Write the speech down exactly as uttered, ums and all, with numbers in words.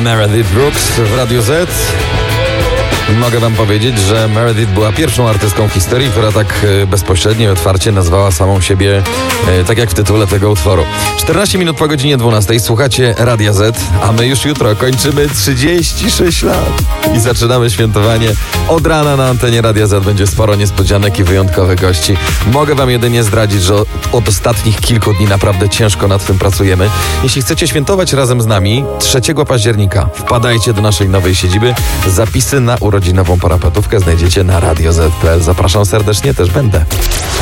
Meredith Brooks w Radiu Z. Mogę wam powiedzieć, że Meredith była pierwszą artystką w historii, która tak bezpośrednio i otwarcie nazwała samą siebie, tak jak w tytule tego utworu. czternaście minut po godzinie dwunastej słuchacie Radia Z, a my już jutro kończymy trzydzieści sześć lat i zaczynamy świętowanie. Od rana na antenie Radia Z będzie sporo niespodzianek i wyjątkowych gości. Mogę wam jedynie zdradzić, że od ostatnich kilku dni naprawdę ciężko nad tym pracujemy. Jeśli chcecie świętować razem z nami, trzeciego października wpadajcie do naszej nowej siedziby. Zapisy na urodzinową parapetówkę znajdziecie na radio zet kropka pe el. Zapraszam serdecznie, też będę.